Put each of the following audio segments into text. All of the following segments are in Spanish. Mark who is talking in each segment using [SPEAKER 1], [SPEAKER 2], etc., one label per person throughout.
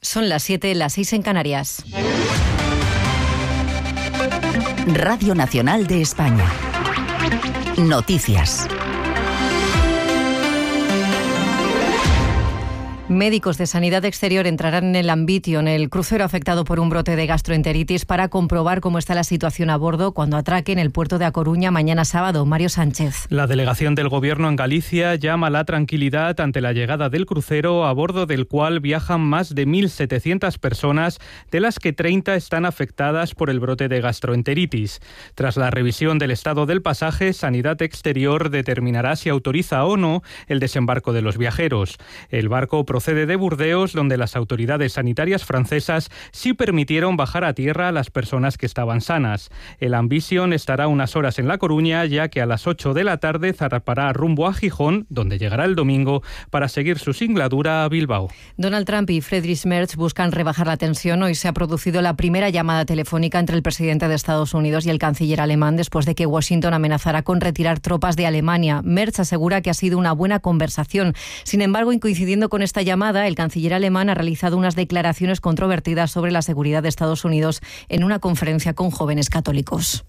[SPEAKER 1] Son las 7, las 6 en Canarias.
[SPEAKER 2] Radio Nacional de España. Noticias.
[SPEAKER 1] Médicos de Sanidad Exterior entrarán en el Ambition, el crucero afectado por un brote de gastroenteritis, para comprobar cómo está la situación a bordo cuando atraque en el puerto de A Coruña mañana sábado. Mario Sánchez.
[SPEAKER 3] La delegación del Gobierno en Galicia llama a la tranquilidad ante la llegada del crucero, a bordo del cual viajan más de 1.700 personas, de las que 30 están afectadas por el brote de gastroenteritis. Tras la revisión del estado del pasaje, Sanidad Exterior determinará si autoriza o no el desembarco de los viajeros. El barco procede de Burdeos, donde las autoridades sanitarias francesas sí permitieron bajar a tierra a las personas que estaban sanas. El Ambition estará unas horas en La Coruña, ya que a las 8 de la tarde zarpará rumbo a Gijón, donde llegará el domingo para seguir su singladura a Bilbao.
[SPEAKER 1] Donald Trump y Friedrich Merz buscan rebajar la tensión. Hoy se ha producido la primera llamada telefónica entre el presidente de Estados Unidos y el canciller alemán después de que Washington amenazara con retirar tropas de Alemania. Merz asegura que ha sido una buena conversación. Sin embargo, coincidiendo con esta llamada, el canciller alemán ha realizado unas declaraciones controvertidas sobre la seguridad de Estados Unidos en una conferencia con jóvenes católicos.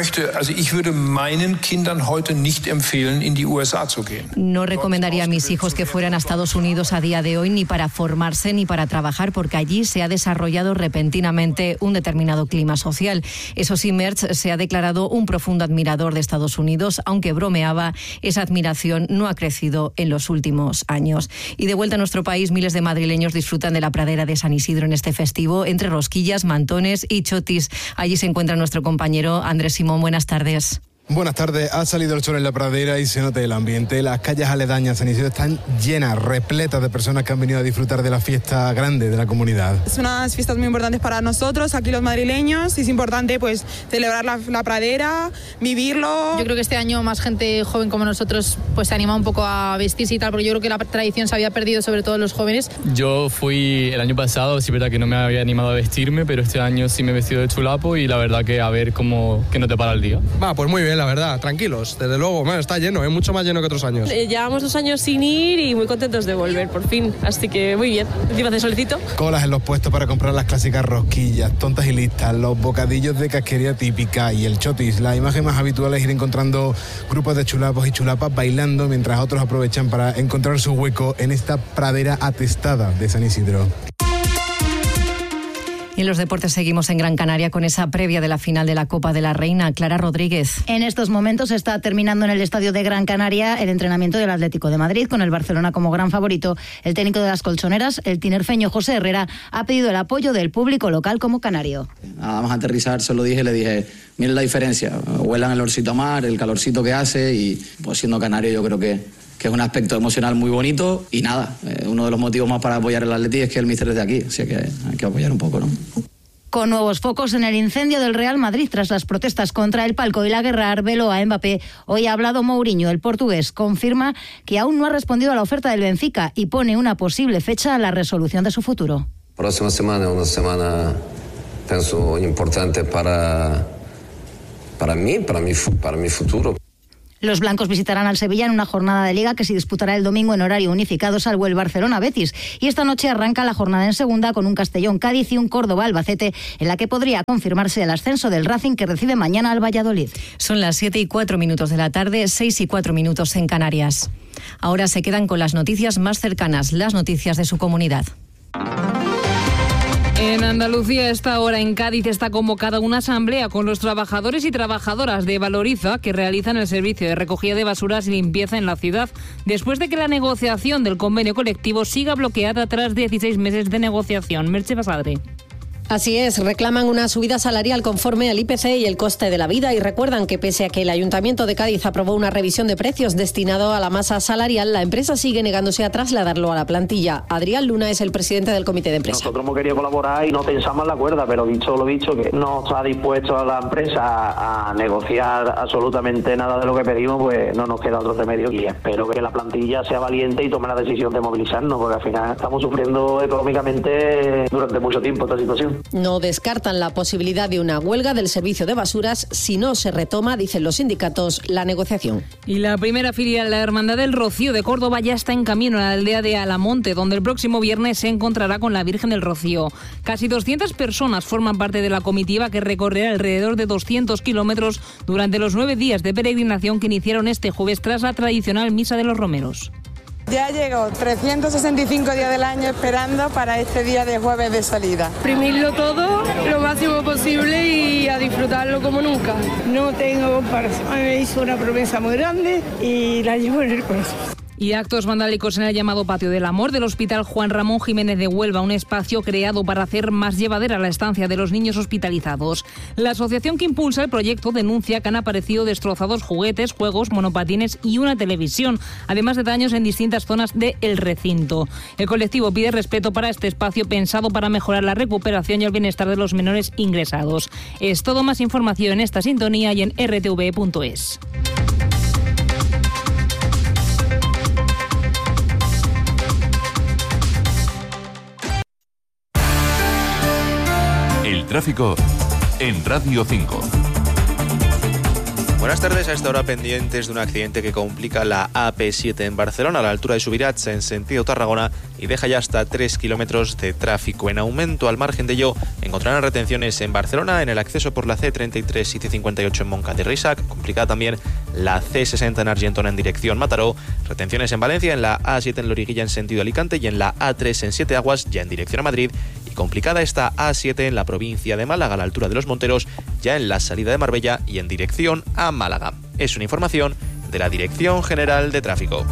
[SPEAKER 1] No recomendaría a mis hijos que fueran a Estados Unidos a día de hoy, ni para formarse ni para trabajar, porque allí se ha desarrollado repentinamente un determinado clima social. Eso sí, Merz se ha declarado un profundo admirador de Estados Unidos, aunque bromeaba, esa admiración no ha crecido en los últimos años. Y de vuelta a nuestro país, miles de madrileños disfrutan de la pradera de San Isidro en este festivo, entre rosquillas, mantones y chotis. Allí se encuentra nuestro compañero Andrés Simón. Buenas tardes.
[SPEAKER 4] Buenas tardes. Ha salido el sol en la pradera y se nota el ambiente. Las calles aledañas San Isidro están llenas, repletas de personas que han venido a disfrutar de la fiesta grande de la comunidad.
[SPEAKER 5] Es unas fiestas muy importantes para nosotros, aquí los madrileños. Es importante pues celebrar la pradera, vivirlo.
[SPEAKER 6] Yo creo que este año más gente joven como nosotros pues se anima un poco a vestirse y tal, porque yo creo que la tradición se había perdido, sobre todo los jóvenes.
[SPEAKER 7] Yo fui el año pasado, sí es verdad que no me había animado a vestirme, pero este año sí me he vestido de chulapo y la verdad que a ver cómo que no te para el día.
[SPEAKER 8] Pues muy bien, la verdad, tranquilos, desde luego, bueno, está lleno, mucho más lleno que otros años.
[SPEAKER 9] Llevamos 2 años sin ir y muy contentos de volver, por fin, así que muy bien. Encima de solecito.
[SPEAKER 4] Colas en los puestos para comprar las clásicas rosquillas, tontas y listas, los bocadillos de casquería típica y el chotis. La imagen más habitual es ir encontrando grupos de chulapos y chulapas bailando, mientras otros aprovechan para encontrar su hueco en esta pradera atestada de San Isidro.
[SPEAKER 1] Y en los deportes seguimos en Gran Canaria con esa previa de la final de la Copa de la Reina. Clara Rodríguez.
[SPEAKER 10] En estos momentos está terminando en el estadio de Gran Canaria el entrenamiento del Atlético de Madrid, con el Barcelona como gran favorito. El técnico de las colchoneras, el tinerfeño José Herrera, ha pedido el apoyo del público local como canario.
[SPEAKER 11] Nada más aterrizar se lo dije, le dije, miren la diferencia, huelan el olorcito a mar, el calorcito que hace y pues siendo canario yo creo que es un aspecto emocional muy bonito y nada, uno de los motivos más para apoyar el Atleti es que el míster es de aquí, así que hay que apoyar un poco, ¿no?
[SPEAKER 10] Con nuevos focos en el incendio del Real Madrid tras las protestas contra el palco y la guerra Arbeloa a Mbappé, hoy ha hablado Mourinho. El portugués confirma que aún no ha respondido a la oferta del Benfica y pone una posible fecha a la resolución de su futuro.
[SPEAKER 12] Próxima semana es una semana, pienso, importante para mi futuro.
[SPEAKER 10] Los blancos visitarán al Sevilla en una jornada de Liga que se disputará el domingo en horario unificado, salvo el Barcelona-Betis. Y esta noche arranca la jornada en segunda con un Castellón-Cádiz y un Córdoba-Albacete, en la que podría confirmarse el ascenso del Racing, que recibe mañana al Valladolid.
[SPEAKER 1] Son las 7:04 de la tarde, 6:04 en Canarias. Ahora se quedan con las noticias más cercanas, las noticias de su comunidad.
[SPEAKER 13] En Andalucía, a esta hora en Cádiz, está convocada una asamblea con los trabajadores y trabajadoras de Valoriza que realizan el servicio de recogida de basuras y limpieza en la ciudad, después de que la negociación del convenio colectivo siga bloqueada tras 16 meses de negociación. Merche Basadre.
[SPEAKER 14] Así es, reclaman una subida salarial conforme al IPC y el coste de la vida y recuerdan que pese a que el Ayuntamiento de Cádiz aprobó una revisión de precios destinado a la masa salarial, la empresa sigue negándose a trasladarlo a la plantilla. Adrián Luna es el presidente del comité de empresa.
[SPEAKER 15] Nosotros hemos querido colaborar y no pensamos en la cuerda, pero dicho lo dicho, que no está dispuesto a la empresa a negociar absolutamente nada de lo que pedimos, pues no nos queda otro remedio y espero que la plantilla sea valiente y tome la decisión de movilizarnos, porque al final estamos sufriendo económicamente durante mucho tiempo esta situación.
[SPEAKER 14] No descartan la posibilidad de una huelga del servicio de basuras si no se retoma, dicen los sindicatos, la negociación.
[SPEAKER 13] Y la primera filial de la Hermandad del Rocío de Córdoba ya está en camino a la aldea de Alamonte, donde el próximo viernes se encontrará con la Virgen del Rocío. Casi 200 personas forman parte de la comitiva que recorrerá alrededor de 200 kilómetros durante los 9 días de peregrinación que iniciaron este jueves tras la tradicional Misa de los Romeros.
[SPEAKER 16] Ya llegó 365 días del año esperando para este día de jueves de salida.
[SPEAKER 17] Exprimirlo todo lo máximo posible y a disfrutarlo como nunca. No tengo comparación. Me hizo una promesa muy grande y la llevo en el corazón.
[SPEAKER 13] Y actos vandálicos en el llamado Patio del Amor del Hospital Juan Ramón Jiménez de Huelva, un espacio creado para hacer más llevadera la estancia de los niños hospitalizados. La asociación que impulsa el proyecto denuncia que han aparecido destrozados juguetes, juegos, monopatines y una televisión, además de daños en distintas zonas del recinto. El colectivo pide respeto para este espacio pensado para mejorar la recuperación y el bienestar de los menores ingresados. Es todo. Más información en esta sintonía y en rtv.es.
[SPEAKER 18] El tráfico en Radio 5.
[SPEAKER 19] Buenas tardes. A esta hora pendientes de un accidente que complica la AP7 en Barcelona a la altura de Subirats en sentido Tarragona y deja ya hasta 3 kilómetros de tráfico en aumento. Al margen de ello encontrarán retenciones en Barcelona en el acceso por la C33 y C58 en Montcada y Reixac, complicada también la C60 en Argentona en dirección Mataró, retenciones en Valencia en la A7 en Loriguilla en sentido Alicante y en la A3 en Siete Aguas ya en dirección a Madrid, y complicada esta A7 en la provincia de Málaga a la altura de Los Monteros ya en la salida de Marbella y en dirección a Málaga. Es una información de la Dirección General de Tráfico.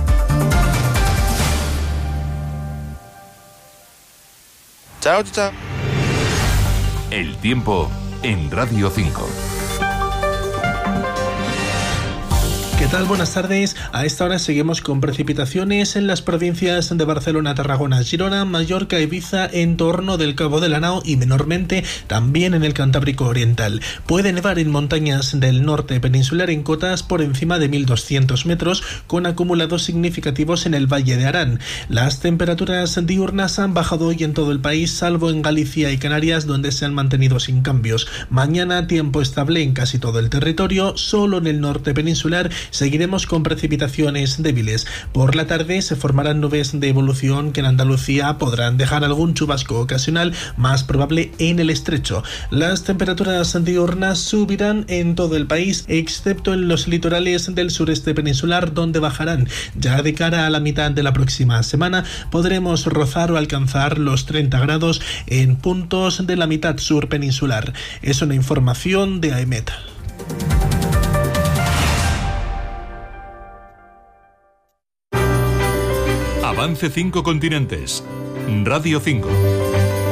[SPEAKER 19] Chao, chao.
[SPEAKER 18] El tiempo en Radio 5.
[SPEAKER 20] ¿Qué tal? Buenas tardes. A esta hora seguimos con precipitaciones en las provincias de Barcelona, Tarragona, Girona, Mallorca, Ibiza, en torno del Cabo de la Nao y menormente también en el Cantábrico Oriental. Puede nevar en montañas del norte peninsular en cotas por encima de 1.200 metros con acumulados significativos en el Valle de Arán. Las temperaturas diurnas han bajado hoy en todo el país, salvo en Galicia y Canarias, donde se han mantenido sin cambios. Mañana tiempo estable en casi todo el territorio, solo en el norte peninsular seguiremos con precipitaciones débiles. Por la tarde se formarán nubes de evolución que en Andalucía podrán dejar algún chubasco ocasional, más probable en el estrecho. Las temperaturas diurnas subirán en todo el país, excepto en los litorales del sureste peninsular, donde bajarán. Ya de cara a la mitad de la próxima semana podremos rozar o alcanzar los 30 grados en puntos de la mitad sur peninsular. Es una información de AEMET.
[SPEAKER 18] Avance 5 continentes. Radio 5.